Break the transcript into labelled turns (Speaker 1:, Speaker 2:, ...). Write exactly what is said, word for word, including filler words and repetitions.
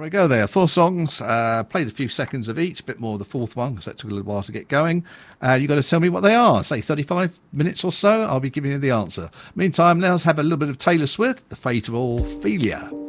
Speaker 1: we go there. Four songs. Uh, played a few seconds of each. Bit more of the fourth one because that took a little while to get going. Uh, you got to tell me what they are. Say thirty-five minutes or so. I'll be giving you the answer. Meantime, let's have a little bit of Taylor Swift, The Fate of Ophelia.